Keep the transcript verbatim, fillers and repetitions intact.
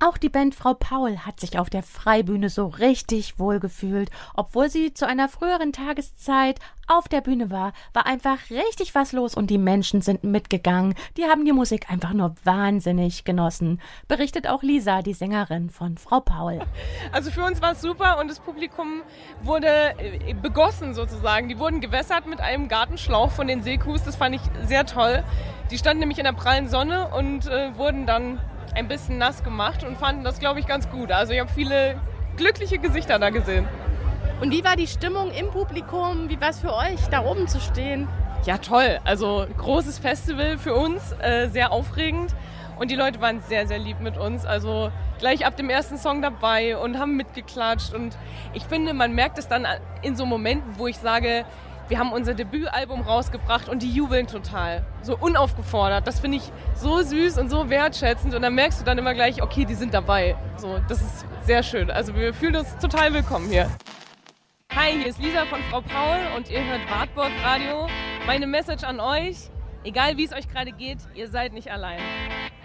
Auch die Band Frau Paul hat sich auf der Freibühne so richtig wohl gefühlt. Obwohl sie zu einer früheren Tageszeit auf der Bühne war, war einfach richtig was los und die Menschen sind mitgegangen. Die haben die Musik einfach nur wahnsinnig genossen. Berichtet auch Lisa, die Sängerin von Frau Paul. Also für uns war es super und das Publikum wurde begossen sozusagen. Die wurden gewässert mit einem Gartenschlauch von den Seekus. Das fand ich sehr toll. Die standen nämlich in der prallen Sonne und äh, wurden dann ein bisschen nass gemacht und fanden das, glaube ich, ganz gut. Also ich habe viele glückliche Gesichter da gesehen. Und wie war die Stimmung im Publikum? Wie war es für euch, da oben zu stehen? Ja, toll. Also großes Festival für uns, äh, sehr aufregend. Und die Leute waren sehr, sehr lieb mit uns. Also gleich ab dem ersten Song dabei und haben mitgeklatscht. Und ich finde, man merkt es dann in so Momenten, wo ich sage, wir haben unser Debütalbum rausgebracht und die jubeln total. So unaufgefordert. Das finde ich so süß und so wertschätzend. Und dann merkst du dann immer gleich, okay, die sind dabei. So, das ist sehr schön. Also wir fühlen uns total willkommen hier. Hi, hier ist Lisa von Frau Paul und ihr hört Wartburg Radio. Meine Message an euch, egal wie es euch gerade geht, ihr seid nicht allein.